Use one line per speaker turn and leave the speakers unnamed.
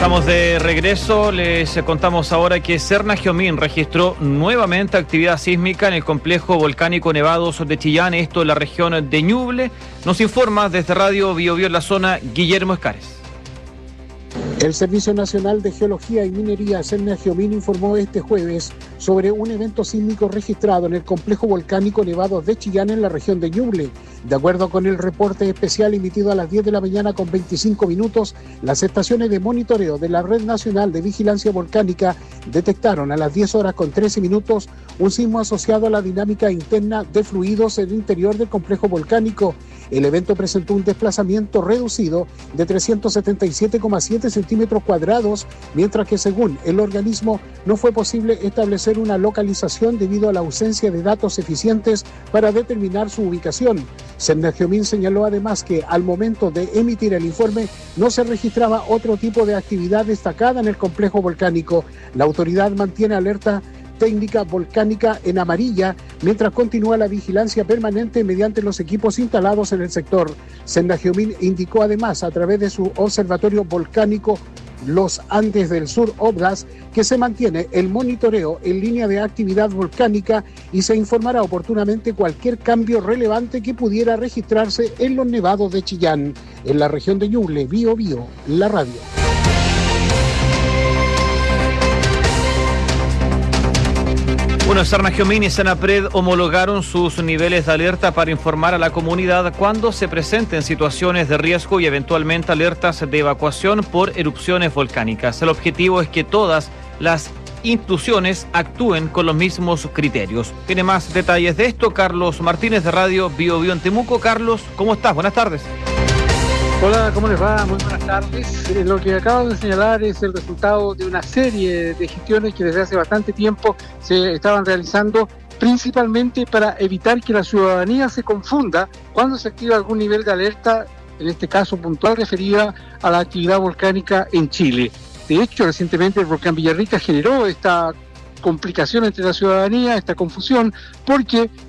Estamos de regreso, les contamos ahora que Serna-Giomín registró nuevamente actividad sísmica en el complejo volcánico Nevados de Chillán, esto en la región de Ñuble. Nos informa desde Radio Bio Bio en la zona Guillermo Escares.
El Servicio Nacional de Geología y Minería Serna-Giomín informó este jueves sobre un evento sísmico registrado en el complejo volcánico Nevados de Chillán en la región de Ñuble. De acuerdo con el reporte especial emitido a las 10 de la mañana con 25 minutos, las estaciones de monitoreo de la Red Nacional de Vigilancia Volcánica detectaron a las 10 horas con 13 minutos un sismo asociado a la dinámica interna de fluidos en el interior del complejo volcánico. El evento presentó un desplazamiento reducido de 377,7 centímetros cuadrados, mientras que según el organismo no fue posible establecer una localización debido a la ausencia de datos eficientes para determinar su ubicación. Serna-Giomín señaló además que al momento de emitir el informe no se registraba otro tipo de actividad destacada en el complejo volcánico. La autoridad mantiene alerta técnica volcánica en amarilla, mientras continúa la vigilancia permanente mediante los equipos instalados en el sector. Serna-Giomín indicó además a través de su observatorio volcánico Los Andes del Sur Oblast que se mantiene el monitoreo en línea de actividad volcánica y se informará oportunamente cualquier cambio relevante que pudiera registrarse en los nevados de Chillán. En la región de Ñuble, Bio Bio, la radio.
Bueno, Serna-Giomín y Senapred homologaron sus niveles de alerta para informar a la comunidad cuando se presenten situaciones de riesgo y eventualmente alertas de evacuación por erupciones volcánicas. El objetivo es que todas las instituciones actúen con los mismos criterios. Tiene más detalles de esto Carlos Martínez de Radio Bio Bio en Temuco. Carlos, ¿cómo estás? Buenas tardes.
Hola, ¿cómo les va? Muy buenas tardes. Lo que acabo de señalar es el resultado de una serie de gestiones que desde hace bastante tiempo se estaban realizando, principalmente para evitar que la ciudadanía se confunda cuando se activa algún nivel de alerta, en este caso puntual referida a la actividad volcánica en Chile. De hecho, recientemente el volcán Villarrica generó esta complicación entre la ciudadanía, esta confusión, porque